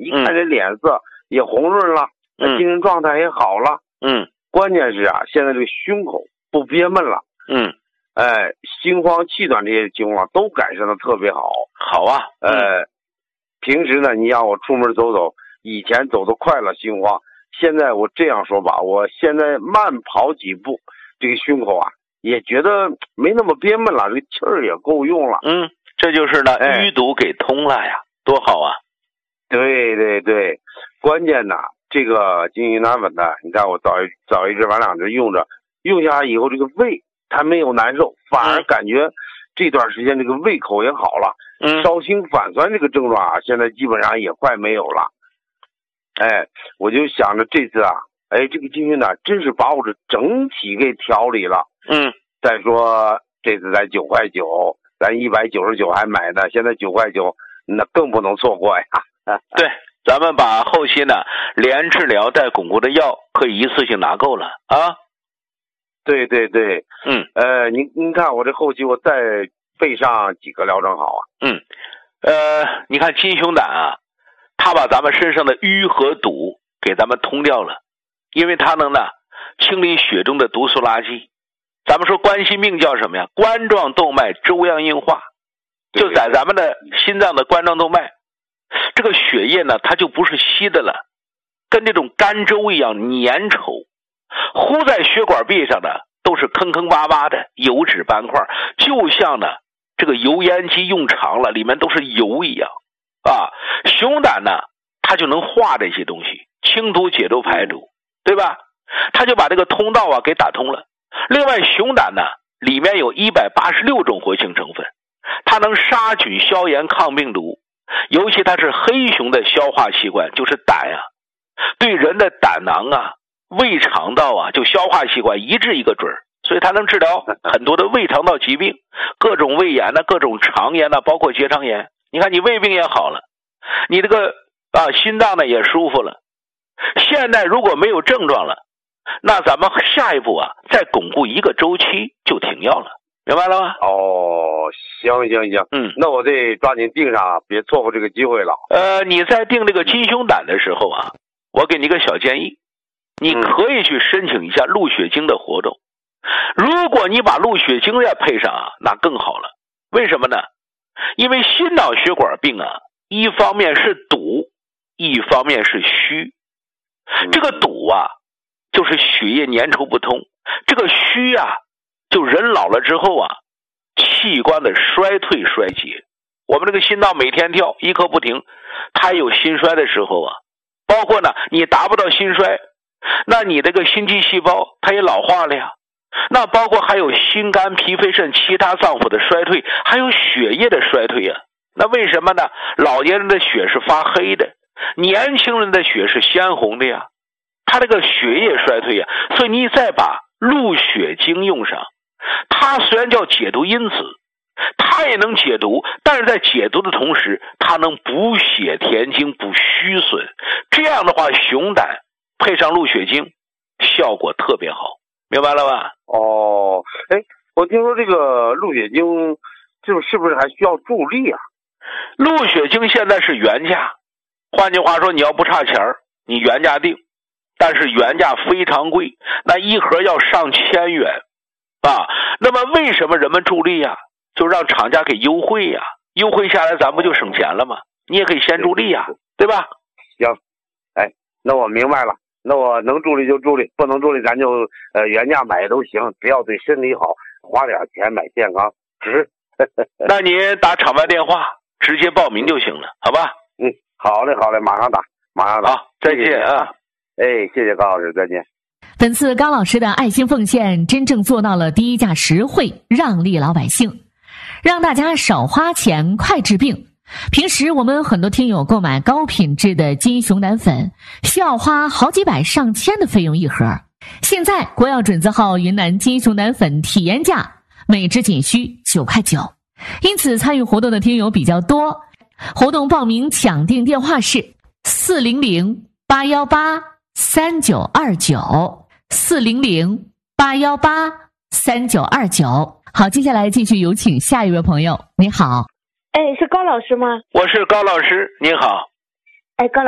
一看这脸色也红润了，精神状态也好了。关键是啊，现在这个胸口不憋闷了。心慌气短这些情况都改善的特别好。 好啊。 平时呢，你让我出门走走，以前走得快了心慌，现在我这样说吧，我现在慢跑几步，这个胸口啊也觉得没那么憋闷了，这个气儿也够用了。 这就是呢，淤堵给通了呀，多好啊！ 对对对，关键呢，这个金银南粉呢，你看我早一支晚两支用下来以后，这个胃它没有难受，反而感觉这段时间这个胃口也好了。烧心反酸这个症状啊，现在基本上也快没有了。我就想着这次啊，这个金银呢，真是把我这整体给调理了。再说这次才9块9，咱199还买呢，现在9块9，那更不能错过呀。 对，咱们把后期呢连治疗带巩固的药可以一次性拿够了啊。 对对对。您看我这后期我再备上几个疗程好啊？ 你看金熊胆啊，它把咱们身上的瘀和堵给咱们通掉了，因为它能呢清理血中的毒素垃圾。咱们说冠心病叫什么呀？冠状动脉粥样硬化，就在咱们的心脏的冠状动脉，这个血液呢，它就不是稀的了，跟这种干粥一样粘稠，糊在血管壁上的都是坑坑洼洼的油脂斑块，就像呢这个油烟机用长了，里面都是油一样啊。熊胆呢，它就能化这些东西，清毒解毒排毒，对吧？它就把这个通道啊给打通了。另外熊胆呢，里面有186种活性成分，它能杀菌消炎抗病毒，尤其它是黑熊的消化器官，就是胆啊，对人的胆囊啊、胃肠道啊，就消化器官一治一个准儿，所以它能治疗很多的胃肠道疾病，各种胃炎各种肠炎包括结肠炎。你看你胃病也好了，你这个心脏呢也舒服了。现在如果没有症状了，那咱们下一步啊再巩固一个周期就停药了，明白了吗？ 行，那我得抓紧定上，别错过这个机会了。 你在定这个金熊胆的时候啊，我给你个小建议，你可以去申请一下鹿血精的活动。如果你把鹿血精再配上啊，那更好了。为什么呢？因为心脑血管病啊，一方面是堵，一方面是虚。这个堵啊，就是血液粘稠不通；这个虚啊，就人老了之后啊，器官的衰退衰竭。我们这个心脏每天跳一刻不停，它有心衰的时候啊，包括呢你达不到心衰，那你这个心肌细胞它也老化了呀。那包括还有心肝脾肺肾其他脏腑的衰退，还有血液的衰退呀。那为什么呢？老年人的血是发黑的，年轻人的血是鲜红的呀，他这个血液衰退呀，所以你再把鹿血精用上，它虽然叫解毒因子，它也能解毒，但是在解毒的同时，它能补血填精补虚损。这样的话，熊胆配上鹿血精效果特别好，明白了吧？ 我听说这个鹿血精是不是还需要助力啊？ 鹿血精现在是原价，换句话说，你要不差钱你原价定，但是原价非常贵，那一盒要上千元啊。那么为什么人们助力啊？就让厂家给优惠呀，优惠下来咱不就省钱了吗？你也可以先助力呀，对吧？ 行，那我明白了，那我能助力就助力，不能助力咱就原价买都行，只要对身体好，花点钱买健康值。 那您打厂外电话直接报名就行了，好吧？ 好嘞，马上打。 好，再见啊！ 谢谢高老师，再见。 本次高老师的爱心奉献真正做到了低价实惠，让利老百姓，让大家少花钱快治病。平时我们很多听友购买高品质的金熊胆粉需要花好几百上千的费用一盒，现在国药准字号云南金熊胆粉体验价每支仅需9块9，因此参与活动的听友比较多。活动报名抢订电话是400-818-3929，400-818-3929。好，接下来继续有请下一位朋友。你好。 是高老师吗？ 我是高老师，您好。 高老师